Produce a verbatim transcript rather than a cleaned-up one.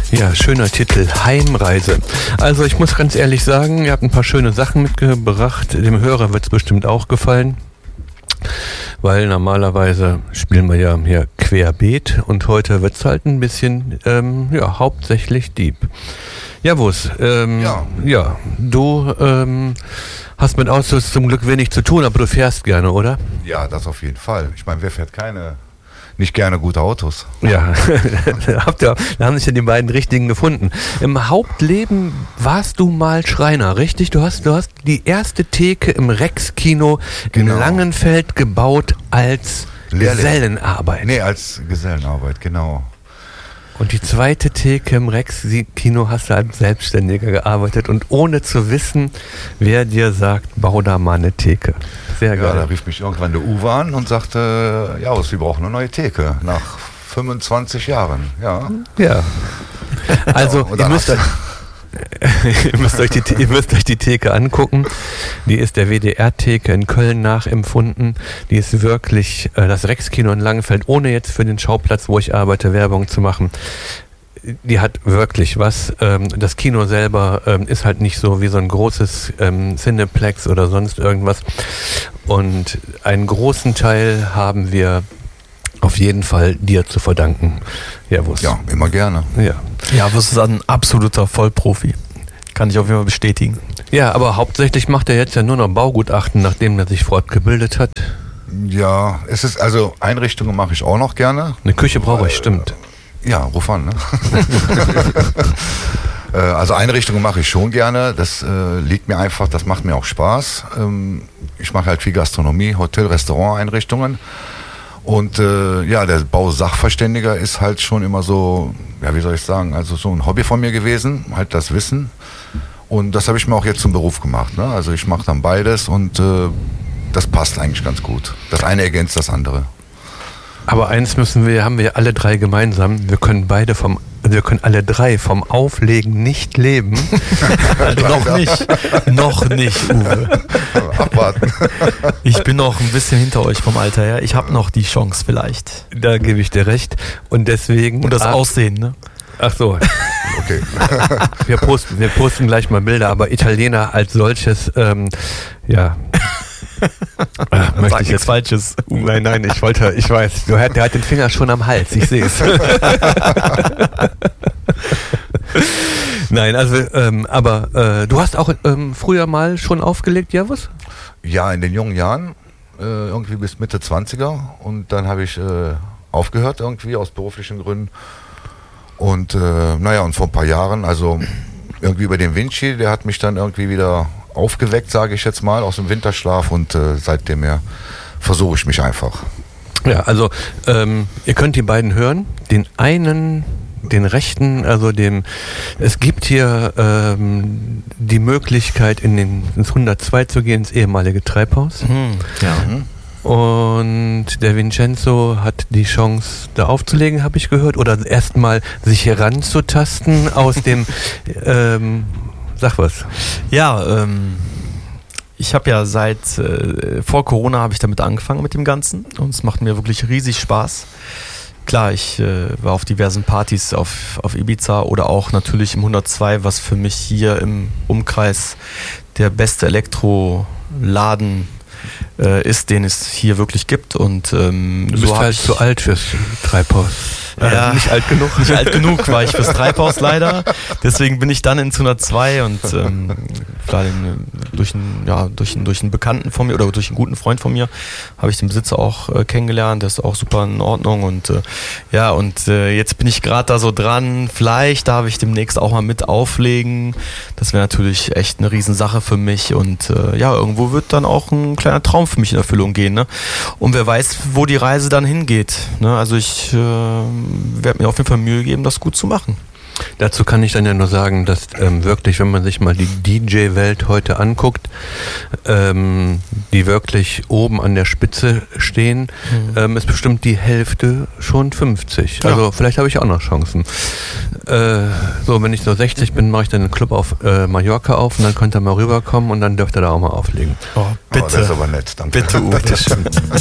Ja, schöner Titel, Heimreise. Also ich muss ganz ehrlich sagen, ihr habt ein paar schöne Sachen mitgebracht. Dem Hörer wird es bestimmt auch gefallen, weil normalerweise spielen wir ja hier querbeet und heute wird es halt ein bisschen, ähm, ja, hauptsächlich Deep. Ja, Wus, ähm, ja. ja, du ähm, hast mit Autos zum Glück wenig zu tun, aber du fährst gerne, oder? Ja, das auf jeden Fall. Ich meine, wer fährt keine... nicht gerne gute Autos. Ja, da, habt ihr, da haben sich ja die beiden richtigen gefunden. Im Hauptleben warst du mal Schreiner, richtig? Du hast, du hast die erste Theke im Rex-Kino genau. in Langenfeld gebaut als Lehrling. Gesellenarbeit. Nee, als Gesellenarbeit, genau. Und die zweite Theke im Rex-Kino hast du als Selbstständiger gearbeitet und ohne zu wissen, wer dir sagt, bau da mal eine Theke. Sehr geil. Ja, da rief mich irgendwann der Uwe an und sagte, ja, wir brauchen eine neue Theke nach fünfundzwanzig Jahren. Ja. Ja. Also, ja, ihr müsst euch, ihr, müsst euch die, ihr müsst euch die Theke angucken. Die ist der W D R-Theke in Köln nachempfunden. Die ist wirklich äh, das Rex-Kino in Langenfeld, ohne jetzt für den Schauplatz, wo ich arbeite, Werbung zu machen. Die hat wirklich was. Ähm, das Kino selber ähm, ist halt nicht so wie so ein großes ähm, Cineplex oder sonst irgendwas. Und einen großen Teil haben wir auf jeden Fall dir zu verdanken. Ja, Wus. Ja, immer gerne. Ja, ja, Wus ist ein absoluter Vollprofi. Kann ich auf jeden Fall bestätigen. Ja, aber hauptsächlich macht er jetzt ja nur noch Baugutachten, nachdem er sich fortgebildet hat. Ja, es ist also Einrichtungen mache ich auch noch gerne. Eine Küche brauche ich, stimmt. Ja, ruf an. Ne? Also Einrichtungen mache ich schon gerne. Das äh, liegt mir einfach, das macht mir auch Spaß. Ähm, ich mache halt viel Gastronomie, Hotel, Restaurant-Einrichtungen. Und äh, ja, der Bausachverständiger ist halt schon immer so, ja, wie soll ich sagen, also so ein Hobby von mir gewesen, halt das Wissen. Und das habe ich mir auch jetzt zum Beruf gemacht. Ne? Also ich mache dann beides und äh, das passt eigentlich ganz gut. Das eine ergänzt das andere. Aber eins müssen wir, haben wir alle drei gemeinsam. Wir können beide vom, wir können alle drei vom Auflegen nicht leben. Noch nicht. Noch nicht, Uwe. Abwarten. Ich bin noch ein bisschen hinter euch vom Alter her. Ich habe noch die Chance vielleicht. Da gebe ich dir recht. Und deswegen. Und das ab- Aussehen, ne? Ach so. Okay. Wir posten, wir posten gleich mal Bilder, aber Italiener als solches, ähm, ja. Ach, möchte Sag ich jetzt Falsches. Nein, nein, ich wollte, ich weiß, der hat, der hat den Finger schon am Hals, ich sehe es. Nein, also, ähm, aber äh, du hast auch ähm, früher mal schon aufgelegt, ja was? Ja, in den jungen Jahren, äh, irgendwie bis Mitte zwanziger und dann habe ich äh, aufgehört irgendwie aus beruflichen Gründen und äh, naja, und vor ein paar Jahren, also irgendwie über den Vinci, der hat mich dann irgendwie wieder aufgeweckt, sage ich jetzt mal, aus dem Winterschlaf und äh, seitdem her versuche ich mich einfach. Ja, also ähm, ihr könnt die beiden hören. Den einen, den rechten, also dem, es gibt hier ähm, die Möglichkeit, in den, ins hundertzwei zu gehen, ins ehemalige Treibhaus. Mhm. Ja. Mhm. Und der Vincenzo hat die Chance, da aufzulegen, habe ich gehört, oder erstmal sich heranzutasten aus dem ähm, Sag was. Ja, ähm, ich habe ja seit äh, vor Corona habe ich damit angefangen mit dem Ganzen und es macht mir wirklich riesig Spaß. Klar, ich äh, war auf diversen Partys auf, auf Ibiza oder auch natürlich im hundertzwei, was für mich hier im Umkreis der beste Elektroladen äh, ist, den es hier wirklich gibt. Und ähm, du bist so halt ich, zu alt fürs Treibhaus. Ja, äh, nicht alt genug. Nicht alt genug war ich fürs Treibhaus leider. Deswegen bin ich dann ins hundertzwei und ähm, klar, den, durch, einen, ja, durch, einen, durch einen Bekannten von mir oder durch einen guten Freund von mir habe ich den Besitzer auch äh, kennengelernt. Der ist auch super in Ordnung und äh, ja, und äh, jetzt bin ich gerade da so dran. Vielleicht darf ich demnächst auch mal mit auflegen. Das wäre natürlich echt eine Riesensache für mich und äh, ja, irgendwo wird dann auch ein kleiner Traum für mich in Erfüllung gehen. Ne? Und wer weiß, wo die Reise dann hingeht. Ne? Also ich äh, werde mir auf jeden Fall Mühe geben, das gut zu machen. Dazu kann ich dann ja nur sagen, dass ähm, wirklich, wenn man sich mal die D J-Welt heute anguckt, ähm, die wirklich oben an der Spitze stehen, mhm. ähm, ist bestimmt die Hälfte schon fünfzig. Ja. Also vielleicht habe ich auch noch Chancen. Äh, so, wenn ich so sechzig bin, mache ich dann einen Club auf äh, Mallorca auf und dann könnt ihr mal rüberkommen und dann dürft ihr da auch mal auflegen. Oh, bitte. Oh, das ist aber nett, danke. Bitte, Uwe.